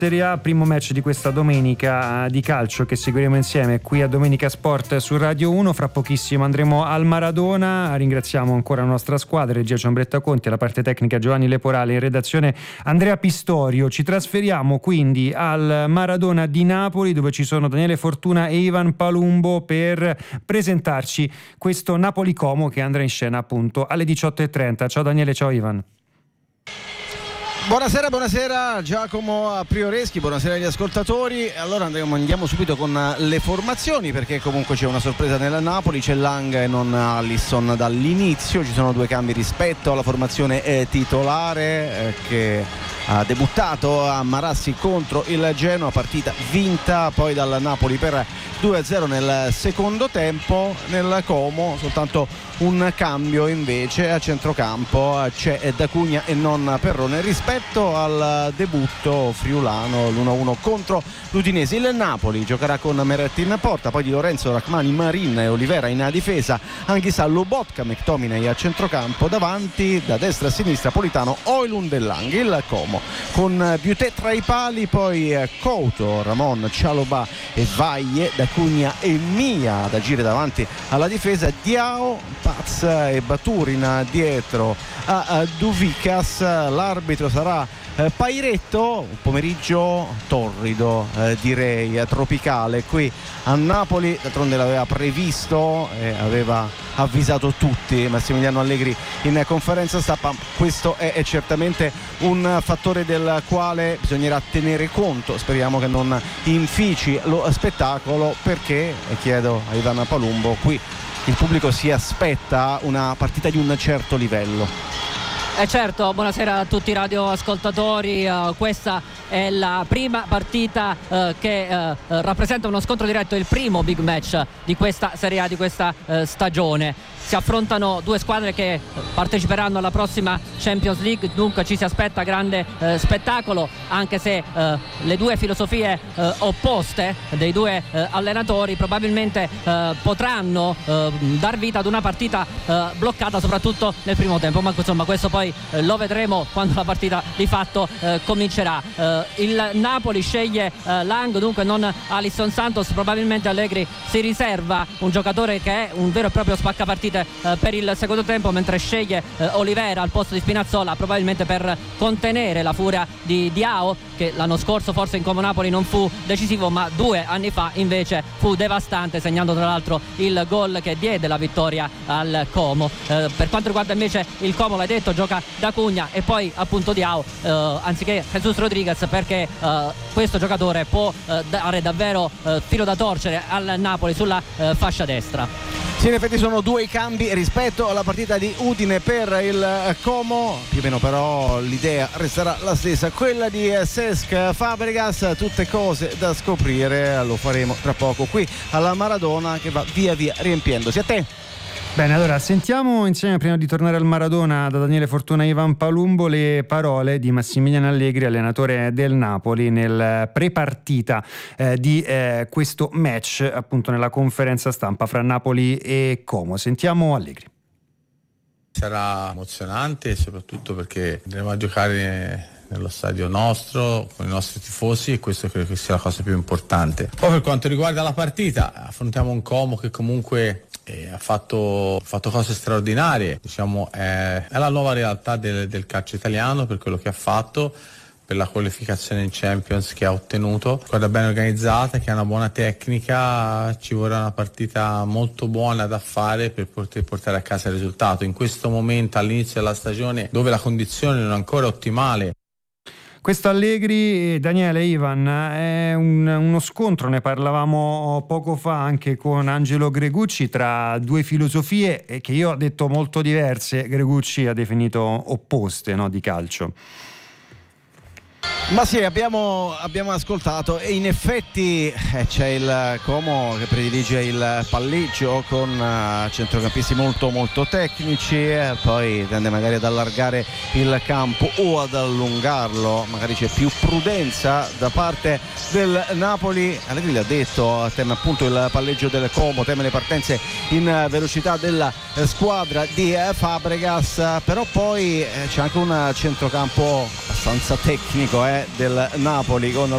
Serie A, primo match di questa domenica di calcio che seguiremo insieme qui a Domenica Sport su Radio 1. Fra pochissimo andremo al Maradona. Ringraziamo ancora la nostra squadra, regia Ciambretta Conti, alla parte tecnica Giovanni Leporale, in redazione Andrea Pistorio. Ci trasferiamo quindi al Maradona di Napoli, dove ci sono Daniele Fortuna e Ivan Palumbo per presentarci questo Napoli-Como che andrà in scena appunto alle 18:30. Ciao Daniele, ciao Ivan. Buonasera Giacomo Prioreschi, buonasera agli ascoltatori. Allora andiamo subito con le formazioni, perché comunque c'è una sorpresa nel Napoli, c'è Lang e non Alisson dall'inizio, ci sono due cambi rispetto alla formazione titolare che ha debuttato a Marassi contro il Genoa, partita vinta poi dal Napoli per 2-0 nel secondo tempo. Nel Como soltanto un cambio invece a centrocampo, c'è D'Acugna e non Perrone rispetto al debutto friulano, l'1-1 contro l'Udinese. Il Napoli giocherà con Meretti in porta, poi Di Lorenzo, Rachmani, Marin e Olivera in difesa, Anghissà, Lobotka, McTominay a centrocampo, davanti da destra a sinistra Politano, Højlund e Lang. Il Como con Buté tra i pali, poi Couto, Ramon, Chalobah e Valle, D'Acugna e Mia ad agire davanti alla difesa, Diao, Paz e Baturin dietro a Duvikas. L'arbitro sarà Pairetto. Un pomeriggio torrido, direi tropicale qui a Napoli, d'altronde l'aveva previsto e aveva avvisato tutti Massimiliano Allegri in conferenza stampa. Questo è certamente un fattore del quale bisognerà tenere conto, speriamo che non infici lo spettacolo, perché, e chiedo a Ivan Palumbo, qui il pubblico si aspetta una partita di un certo livello. Certo, buonasera a tutti i radioascoltatori. Questa è la prima partita che rappresenta uno scontro diretto, il primo big match di questa Serie A, di questa stagione. Si affrontano due squadre che parteciperanno alla prossima Champions League, dunque ci si aspetta grande spettacolo, anche se le due filosofie opposte dei due allenatori probabilmente potranno dar vita ad una partita bloccata soprattutto nel primo tempo, ma insomma questo poi lo vedremo quando la partita di fatto comincerà. Il Napoli sceglie Lang, dunque non Alisson Santos. Probabilmente Allegri si riserva un giocatore che è un vero e proprio spaccapartite per il secondo tempo, mentre sceglie Olivera al posto di Spinazzola, probabilmente per contenere la furia di Diao, che l'anno scorso forse in Como Napoli non fu decisivo, ma 2 anni fa invece fu devastante, segnando tra l'altro il gol che diede la vittoria al Como. Per quanto riguarda invece il Como, l'hai detto, gioca D'Acugna e poi appunto Diao anziché Jesus Rodriguez, perché questo giocatore può dare davvero filo da torcere al Napoli sulla fascia destra. Sì, in effetti sono due i cambi rispetto alla partita di Udine per il Como, più o meno però l'idea resterà la stessa, quella di Cesc Fabregas. Tutte cose da scoprire, lo faremo tra poco qui alla Maradona, che va via via riempiendosi. A te. Bene, allora sentiamo insieme, prima di tornare al Maradona, da Daniele Fortuna e Ivan Palumbo, le parole di Massimiliano Allegri, allenatore del Napoli, nel pre-partita di questo match, appunto nella conferenza stampa fra Napoli e Como. Sentiamo Allegri. Sarà emozionante, soprattutto perché andremo a giocare nello stadio nostro, con i nostri tifosi, e questo credo che sia la cosa più importante. Poi per quanto riguarda la partita, affrontiamo un Como che comunque ha fatto cose straordinarie, diciamo è la nuova realtà del calcio italiano per quello che ha fatto, per la qualificazione in Champions che ha ottenuto. Squadra ben organizzata, che ha una buona tecnica, ci vorrà una partita molto buona da fare per poter portare a casa il risultato in questo momento, all'inizio della stagione, dove la condizione non è ancora ottimale. Questo Allegri, Daniele, Ivan, è uno scontro, ne parlavamo poco fa anche con Angelo Gregucci, tra due filosofie che io ho detto molto diverse, Gregucci ha definito opposte, no, di calcio. Ma sì, abbiamo ascoltato e in effetti c'è il Como che predilige il palleggio con centrocampisti molto molto tecnici, poi tende magari ad allargare il campo o ad allungarlo, magari c'è più prudenza da parte del Napoli. Allegri l'ha detto, teme appunto il palleggio del Como, teme le partenze in velocità della squadra di Fabregas, però poi c'è anche un centrocampo abbastanza tecnico del Napoli, con